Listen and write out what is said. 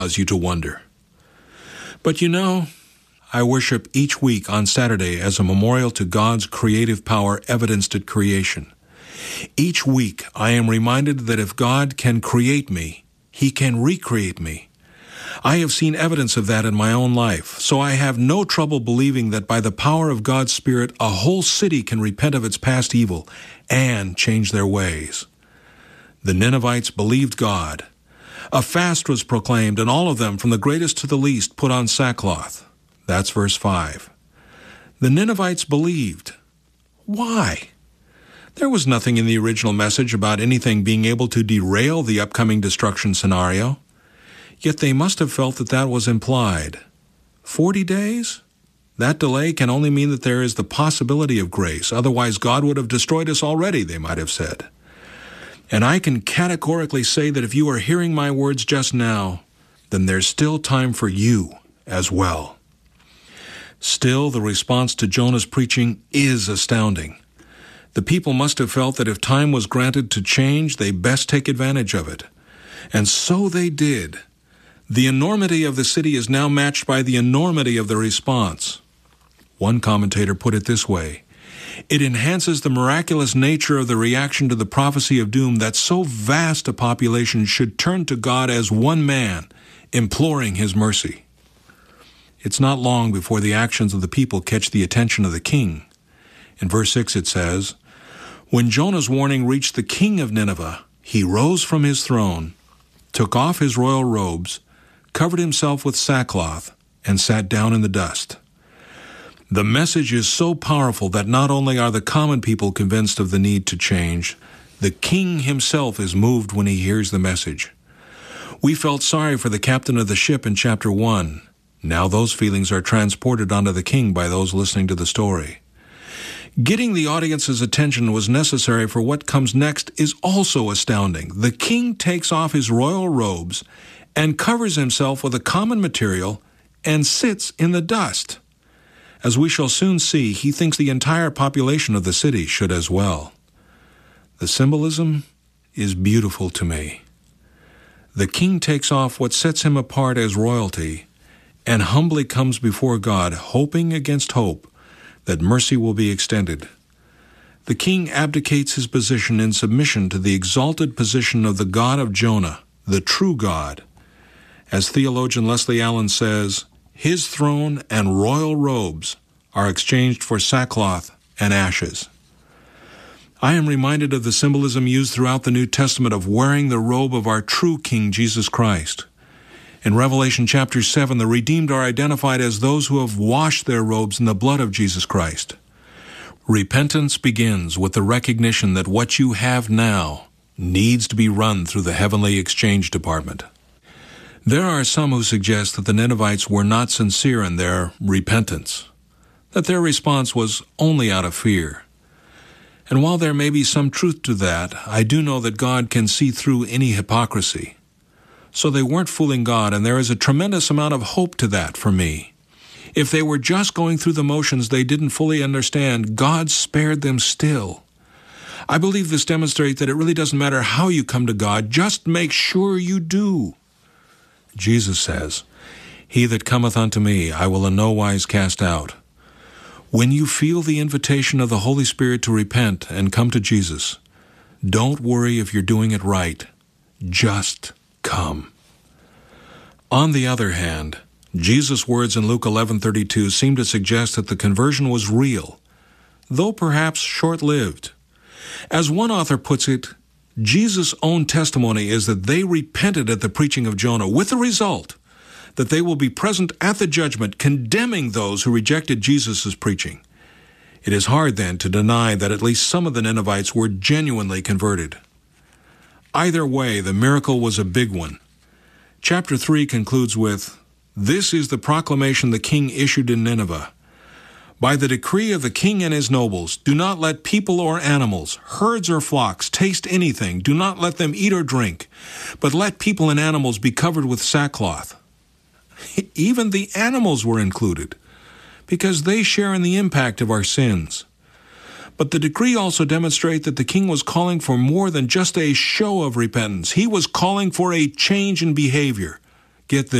cause you to wonder. But you know, I worship each week on Saturday as a memorial to God's creative power evidenced at creation. Each week I am reminded that if God can create me, He can recreate me. I have seen evidence of that in my own life, so I have no trouble believing that by the power of God's Spirit, a whole city can repent of its past evil and change their ways. The Ninevites believed God. A fast was proclaimed, and all of them, from the greatest to the least, put on sackcloth. That's verse 5. The Ninevites believed. Why? There was nothing in the original message about anything being able to derail the upcoming destruction scenario. Yet they must have felt that that was implied. 40 days? That delay can only mean that there is the possibility of grace. Otherwise, God would have destroyed us already, they might have said. And I can categorically say that if you are hearing my words just now, then there's still time for you as well. Still, the response to Jonah's preaching is astounding. The people must have felt that if time was granted to change, they best take advantage of it. And so they did. The enormity of the city is now matched by the enormity of the response. One commentator put it this way: it enhances the miraculous nature of the reaction to the prophecy of doom that so vast a population should turn to God as one man, imploring His mercy. It's not long before the actions of the people catch the attention of the king. In verse 6 it says, "When Jonah's warning reached the king of Nineveh, he rose from his throne, took off his royal robes, covered himself with sackcloth, and sat down in the dust." The message is so powerful that not only are the common people convinced of the need to change, the king himself is moved when he hears the message. We felt sorry for the captain of the ship in chapter 1. Now those feelings are transported onto the king by those listening to the story. Getting the audience's attention was necessary for what comes next is also astounding. The king takes off his royal robes and covers himself with a common material and sits in the dust. As we shall soon see, he thinks the entire population of the city should as well. The symbolism is beautiful to me. The king takes off what sets him apart as royalty and humbly comes before God, hoping against hope that mercy will be extended. The king abdicates his position in submission to the exalted position of the God of Jonah, the true God. As theologian Leslie Allen says, his throne and royal robes are exchanged for sackcloth and ashes. I am reminded of the symbolism used throughout the New Testament of wearing the robe of our true King Jesus Christ. In Revelation chapter 7, the redeemed are identified as those who have washed their robes in the blood of Jesus Christ. Repentance begins with the recognition that what you have now needs to be run through the heavenly exchange department. There are some who suggest that the Ninevites were not sincere in their repentance, that their response was only out of fear. And while there may be some truth to that, I do know that God can see through any hypocrisy. So they weren't fooling God, and there is a tremendous amount of hope to that for me. If they were just going through the motions they didn't fully understand, God spared them still. I believe this demonstrates that it really doesn't matter how you come to God, just make sure you do. Jesus says, "He that cometh unto me, I will in no wise cast out." When you feel the invitation of the Holy Spirit to repent and come to Jesus, don't worry if you're doing it right. Just come. On the other hand, Jesus' words in Luke 11:32 seem to suggest that the conversion was real, though perhaps short-lived. As one author puts it, Jesus' own testimony is that they repented at the preaching of Jonah, with the result that they will be present at the judgment, condemning those who rejected Jesus' preaching. It is hard, then, to deny that at least some of the Ninevites were genuinely converted. Either way, the miracle was a big one. Chapter 3 concludes with, "This is the proclamation the king issued in Nineveh. By the decree of the king and his nobles, do not let people or animals, herds or flocks, taste anything. Do not let them eat or drink, but let people and animals be covered with sackcloth." Even the animals were included, because they share in the impact of our sins. But the decree also demonstrates that the king was calling for more than just a show of repentance. He was calling for a change in behavior. Get